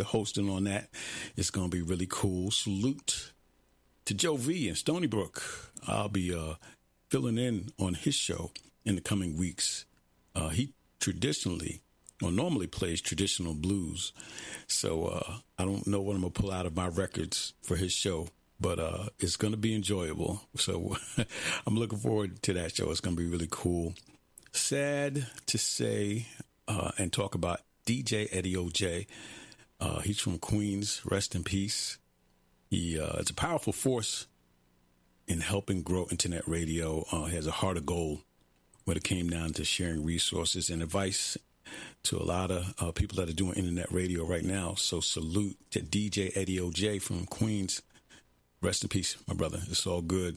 the hosting on that. It's going to be really cool. Salute to Joe V in Stony Brook. I'll be filling in on his show in the coming weeks. He normally plays traditional blues. So I don't know what I'm going to pull out of my records for his show, but it's going to be enjoyable. So I'm looking forward to that show. It's going to be really cool. Sad to say and talk about DJ Eddie O.J. He's from Queens. Rest in peace. He is a powerful force in helping grow internet radio. He has a heart of gold when it came down to sharing resources and advice to a lot of people that are doing internet radio right now. So salute to DJ Eddie O.J. from Queens. Rest in peace, my brother. It's all good.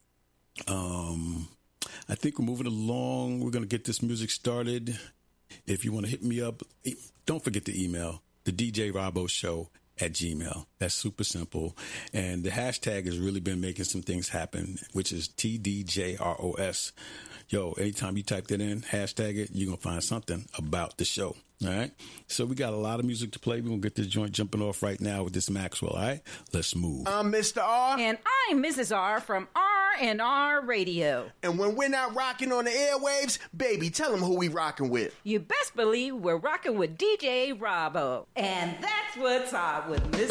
I think we're moving along. We're going to get this music started. If you want to hit me up, don't forget the email, the DJ Rabo Show @gmail. That's super simple. And the hashtag has really been making some things happen, which is TDJROS. Yo, anytime you type that in, hashtag it, you're going to find something about the show. All right. So we got a lot of music to play. We're going to get this joint jumping off right now with this Maxwell. All right. Let's move. I'm Mr. R. And I'm Mrs. R from R&R Radio. And when we're not rocking on the airwaves, baby, tell them who we rocking with. You best believe we're rocking with DJ Rabo. And that's what's up with Mr.